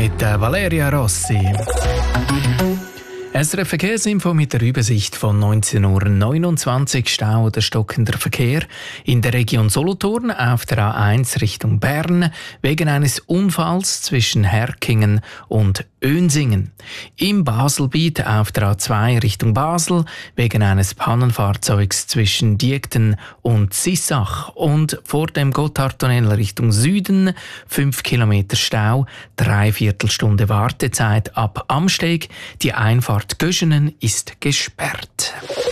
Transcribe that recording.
mit Valeria Rossi. SRF Verkehrsinfo mit der Übersicht von 19:29 Uhr. Stau oder stockender Verkehr in der Region Solothurn auf der A1 Richtung Bern wegen eines Unfalls zwischen Herkingen und Önsingen. Im Baselbiet auf der A2 Richtung Basel wegen eines Pannenfahrzeugs zwischen Diekten und Sissach. Und vor dem Gotthardtunnel Richtung Süden 5 Kilometer Stau, 3/4 Stunde Wartezeit ab Amsteg. Die Einfahrt Göschenen ist gesperrt.